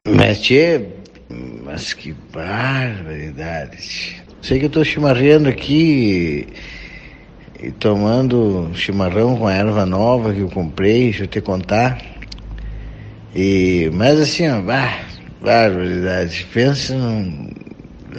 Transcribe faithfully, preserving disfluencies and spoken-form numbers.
Mas, tchê, mas que barbaridade. Sei que eu tô chimarreando aqui e, e tomando chimarrão com a erva nova que eu comprei, deixa eu te contar. E, mas assim, ó, bah, barbaridade. Pensa num,